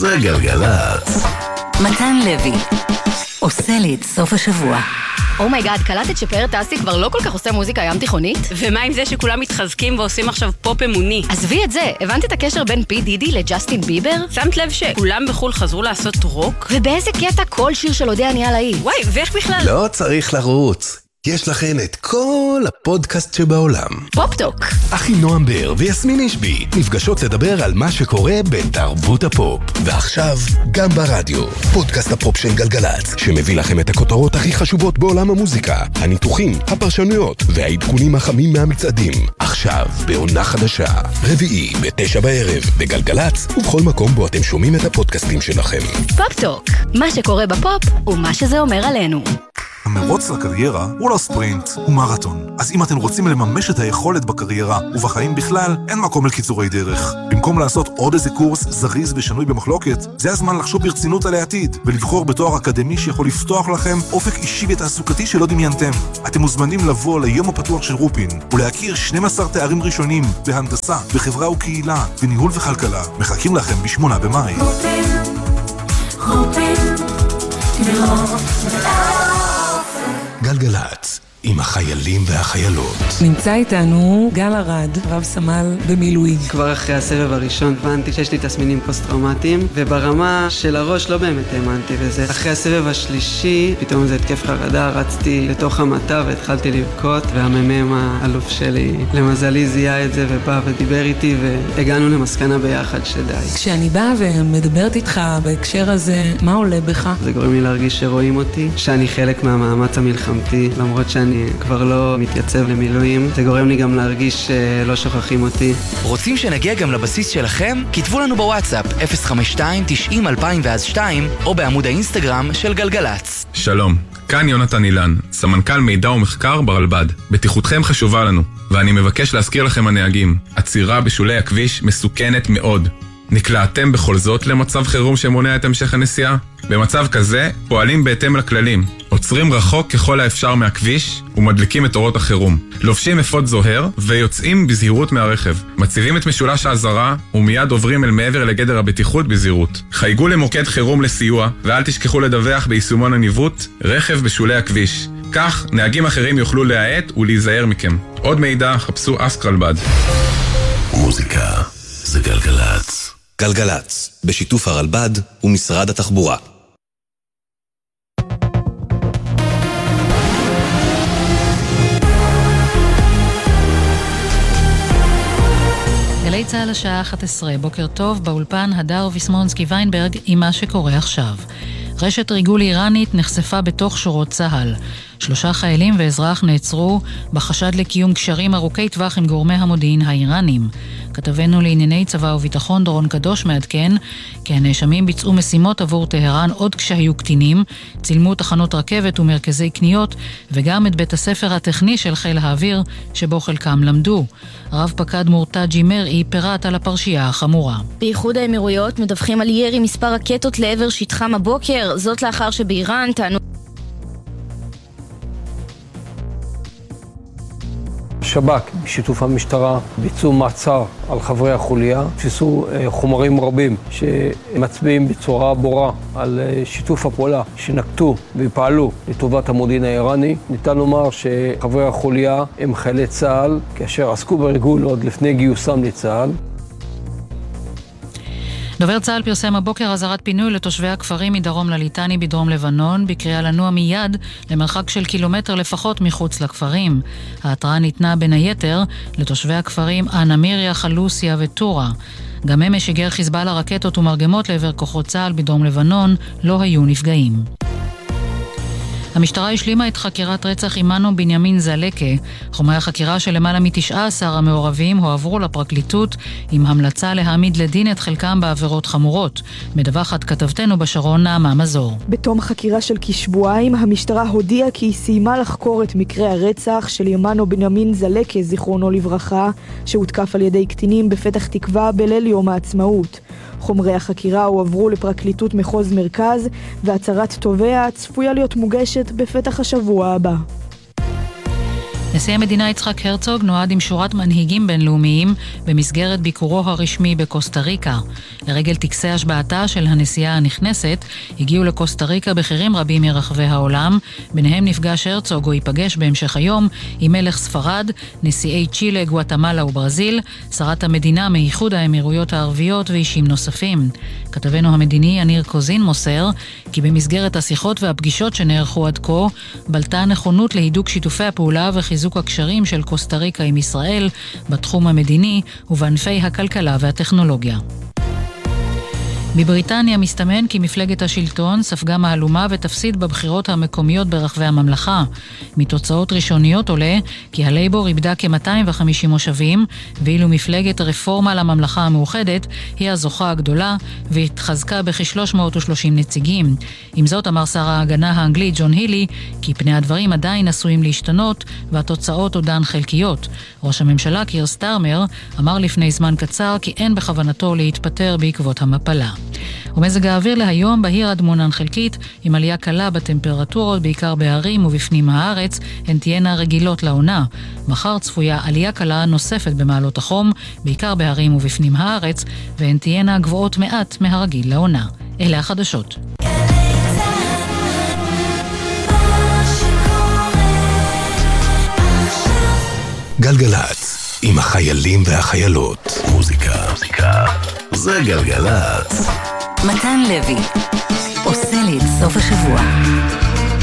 זה גלגלצ. מתן לוי עושה לי את סוף השבוע. אומייגאד, קלטת שפאר טסי כבר לא כל כך עושה מוזיקה ים תיכונית? ומה עם זה שכולם מתחזקים ועושים עכשיו פופ אמוני? עזבי את זה, הבנת את הקשר בין פי דידי לג'סטין ביבר? שמת לב שכולם בחול חזרו לעשות רוק? ובאיזה קטע כל שיר של אודה אני עליי? וואי, ואיך בכלל? לא צריך לרוץ. יש לכן את כל הפודקאסט שבעולם. פופ-טוק. אחי נועם בר ויסמין אישבי נפגשות לדבר על מה שקורה בתרבות הפופ. ועכשיו גם ברדיו, פודקאסט הפופ של גלגלצ, שמביא לכם את הכותרות הכי חשובות בעולם המוזיקה, הניתוחים, הפרשנויות והעדכונים החמים מהמצעדים. עכשיו בעונה חדשה, רביעי ב9 בערב בגלגלצ, ובכל מקום בו אתם שומעים את הפודקאסטים שלכם. פופ-טוק, מה שקורה בפופ ומה שזה אומר עלינו. המרוץ לקריירה הוא לא ספרינט, הוא מרתון. אז אם אתם רוצים לממש את היכולת בקריירה ובחיים בכלל, אין מקום לקיצורי דרך. במקום לעשות עוד איזה קורס זריז ושנוי במחלוקת, זה הזמן לחשוב ברצינות על העתיד, ולבחור בתואר אקדמי שיכול לפתוח לכם אופק אישי ותעסוקתי שלא דמיינתם. אתם מוזמנים לבוא ליום הפתוח של רופין, ולהכיר 12 תארים ראשונים בהנדסה, בחברה וקהילה, בניהול וכלכלה. מחכים לכם ב8 במאי. גלגלצ, עם החיילים והחיילות. נמצא איתנו גל ארד, רב סמל במילואים. כבר אחרי הסבב הראשון הבנתי שיש לי תסמינים פוסט-טראומטיים, וברמה של הראש לא באמת האמנתי בזה. אחרי הסבב השלישי, פתאום זה התקף חרדה, רצתי לתוך המטה והתחלתי לבכות, והממם האלוף שלי למזלי זיהה את זה ובא ודיבר איתי, והגענו למסקנה ביחד שדי. כשאני באה ומדברת איתך בהקשר הזה, מה עולה בך? זה גורם לי להרגיש שרואים אותי, שאני חלק מהמאמץ המלחמתי, למרות שאני כבר לא מתייצב למילואים. זה גורם לי גם להרגיש שלא שוכחים אותי. רוצים שנגיע גם לבסיס שלכם? כתבו לנו בוואטסאפ 052-90-2002 או בעמוד האינסטגרם של גלגלץ. שלום, כאן יונתן אילן, סמנכ"ל מידע ומחקר ברלב"ד. בטיחותכם חשובה לנו, ואני מבקש להזכיר לכם הנהגים, עצירה בשולי הכביש מסוכנת מאוד. נקלעתם בכל זאת למצב חירום שמונע את המשך הנסיעה? במצב כזה פועלים בהתאם לכללים, עוצרים רחוק ככל האפשר מהכביש ומדליקים את אורות החירום, לובשים אפוד זוהר ויוצאים בזהירות מהרכב, מציבים את משולש האזהרה ומיד עוברים אל מעבר לגדר הבטיחות בזהירות. חייגו למוקד חירום לסיוע ואל תשכחו לדווח ביישומון הניווט רכב בשולי הכביש, כך נהגים אחרים יוכלו להאט ולהיזהר מכם. עוד מידע חפשו אסק רלב"ד. מוזיקה זה גלגלצ. גלגלצ, בשיתוף הרלב"ד ומשרד התחבורה. גלי צהל השעה 11, בוקר טוב, באולפן הדר ויסמונסקי ויינברג עם מה שקורה עכשיו. רשת ריגול איראנית נחשפה בתוך שורות צהל. 3 חיילים ואזרח נעצרו בחשד לקיום קשרים ארוכי טווח עם גורמי המודיעין האיראנים. כתבנו לענייני צבא וביטחון דורון קדוש מעדכן כי הנאשמים ביצעו משימות עבור טהרן עוד כשהיו קטינים, צילמו תחנות רכבת ומרכזי קניות וגם את בית הספר הטכני של חיל האוויר שבו חלקם למדו. רב פקד מורטג'י מרעי פירט על הפרשייה החמורה. באיחוד האמירויות מדווחים על ירי מספר רקטות לעבר שטחם הבוקר, זאת לאחר שבאיראן טענו שב"כ בשיתוף המשטרה ביצעו מעצר על חברי החוליה, תפסו חומרים רבים שמצביעים בצורה ברורה על שיתוף הפעולה שנקטו ופעלו לטובת המודיעין האיראני. ניתן לומר שחברי החוליה הם חיילי צה"ל כאשר עסקו בריגול עוד לפני גיוסם לצה"ל. דובר צה"ל פרסם הבוקר אזהרת פינוי לתושבי הכפרים מדרום לליטני בדרום לבנון, בקריאה לנוע מיד למרחק של קילומטר לפחות מחוץ לכפרים. ההתראה ניתנה בין היתר לתושבי הכפרים אנמיריה, חלוסיה וטורה. גם אמש שיגר חיזבאללה רקטות ומרגמות לעבר כוחות צה"ל בדרום לבנון, לא היו נפגעים. המשטרה השלימה את חקירת רצח אימנו בנימין זלקה. חומרי החקירה של למעלה מ19 המעורבים הועברו לפרקליטות עם המלצה להעמיד לדין את חלקם בעבירות חמורות. מדווחת כתבתנו בשרון נעמה מזור. בתום חקירה של כשבועיים, המשטרה הודיעה כי היא סיימה לחקור את מקרה הרצח של אימנו בנימין זלקה, זיכרונו לברכה, שהותקף על ידי קטינים בפתח תקווה בליל יום העצמאות. חומרי החקירה הועברו לפרקליטות מחוז מרכז, והצהרת תובע צפויה להיות מוגשת בפתח השבוע הבא. נשיא המדינה יצחק הרצוג נועד עם שורת מנהיגים בינלאומיים במסגרת ביקורו הרשמי בקוסטה ריקה. לרגל טקסי השבעתה של הנשיאה הנכנסת, הגיעו לקוסטה ריקה בכירים רבים מרחבי העולם, ביניהם נפגש הרצוג או ייפגש בהמשך היום עם מלך ספרד, נשיאי צ'ילה, גואטמלה וברזיל, שרת המדינה מאיחוד האמירויות הערביות ואישים נוספים. כתבנו המדיני יניר קוזין מוסר כי במסגרת השיחות והפגישות שנערכו עד כה, בלטה נכונות להידוק שיתופי הפעולה וחיזוק הקשרים של קוסטה ריקה עם ישראל בתחום המדיני ובענפי הכלכלה והטכנולוגיה. בבריטניה מסתמן כי מפלגת השלטון ספגה מהלומה ותפסיד בבחירות המקומיות ברחבי הממלכה. מתוצאות ראשוניות עולה כי הלייבור איבדה כ-250 מושבים, ואילו מפלגת רפורמה לממלכה המאוחדת היא הזוכה הגדולה והתחזקה בכ-330 נציגים. עם זאת אמר שר ההגנה האנגלי ג'ון הילי כי פני הדברים עדיין עשויים להשתנות והתוצאות עודן חלקיות. ראש הממשלה קיר סטארמר אמר לפני זמן קצר כי אין בכוונתו להתפטר בעקבות המפלה. ומזג האוויר להיום בהיר עד מעונן חלקית עם עלייה קלה בטמפרטורות בעיקר בערים ובפנים הארץ, הן תהיינה רגילות לעונה. מחר צפויה עלייה קלה נוספת במעלות החום בעיקר בערים ובפנים הארץ, והן תהיינה גבוהות מעט מהרגיל לעונה. אלה החדשות. גלגלץ עם החיילים והחיילות. מוזיקה זה גלגלץ. מתן לוי עושה לי את סוף השבוע.